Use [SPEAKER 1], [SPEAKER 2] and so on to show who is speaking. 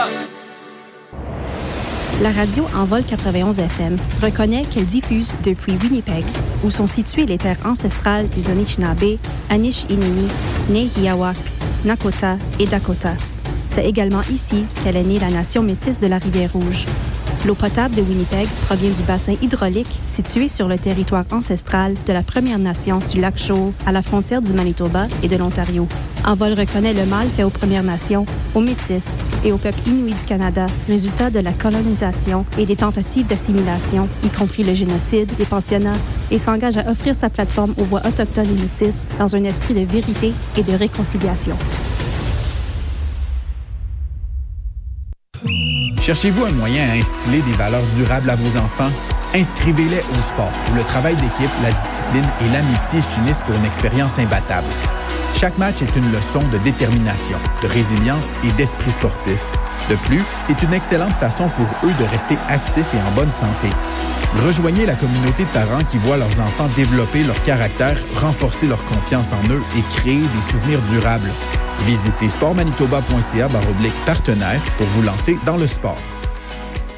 [SPEAKER 1] La radio Envol 91 FM reconnaît qu'elle diffuse depuis Winnipeg, où sont situées les terres ancestrales des Anishinaabe, Anishinaabe, Nehiawak, Nakota et Dakota. C'est également ici qu'elle est née la nation métisse de la Rivière-Rouge. L'eau potable de Winnipeg provient du bassin hydraulique situé sur le territoire ancestral de la Première Nation du lac Shaw, à la frontière du Manitoba et de l'Ontario. Envol reconnaît le mal fait aux Premières Nations, aux Métis et aux peuples inuits du Canada, résultat de la colonisation et des tentatives d'assimilation, y compris le génocide, des pensionnats, et s'engage à offrir sa plateforme aux voix autochtones et métisses dans un esprit de vérité et de réconciliation.
[SPEAKER 2] Cherchez-vous un moyen à instiller des valeurs durables à vos enfants? Inscrivez-les au sport, où le travail d'équipe, la discipline et l'amitié s'unissent pour une expérience imbattable. Chaque match est une leçon de détermination, de résilience et d'esprit sportif. De plus, c'est une excellente façon pour eux de rester actifs et en bonne santé. Rejoignez la communauté de parents qui voient leurs enfants développer leur caractère, renforcer leur confiance en eux et créer des souvenirs durables. Visitez sportmanitoba.ca/partenaire pour vous lancer dans le sport.